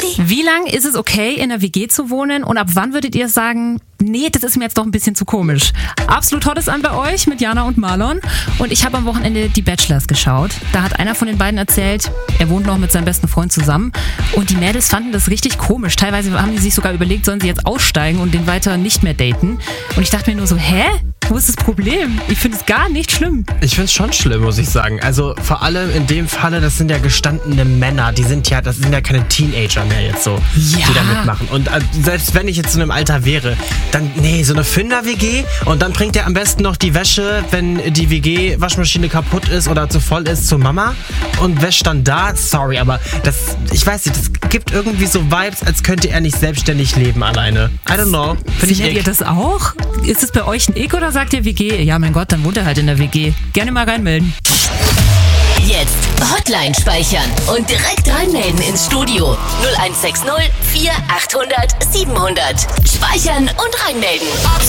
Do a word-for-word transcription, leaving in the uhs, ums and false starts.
Wie lange ist es okay, in einer W G zu wohnen und ab wann würdet ihr sagen, nee, das ist mir jetzt doch ein bisschen zu komisch? Absolut Hot ist an bei euch mit Jana und Marlon und ich habe am Wochenende die Bachelors geschaut. Da hat einer von den beiden erzählt, er wohnt noch mit seinem besten Freund zusammen und die Mädels fanden das richtig komisch. Teilweise haben die sich sogar überlegt, sollen sie jetzt aussteigen und den weiter nicht mehr daten. Und ich dachte mir nur so, hä? Wo ist das Problem? Ich finde es gar nicht schlimm. Ich finde es schon schlimm, muss ich sagen. Also vor allem in dem Falle, das sind ja gestandene Männer. Die sind ja, das sind ja keine Teenager mehr jetzt so, ja. die da mitmachen. Und äh, selbst wenn ich jetzt in einem Alter wäre, dann, nee, so eine Fünfer-W G und dann bringt er am besten noch die Wäsche, wenn die W G-Waschmaschine kaputt ist oder zu voll ist, zur Mama und wäscht dann da. Sorry, aber das, ich weiß nicht, das gibt irgendwie so Vibes, als könnte er nicht selbstständig leben alleine. I don't know. Finde ich Seht ihr das auch? Ist es bei euch ein Ick oder sagt ihr W G? Ja, mein Gott, dann wohnt er halt in der W G. Gerne mal reinmelden. Jetzt Hotline speichern und direkt reinmelden ins Studio. null eins sechs null vier achthundert siebenhundert. Speichern und reinmelden. Ab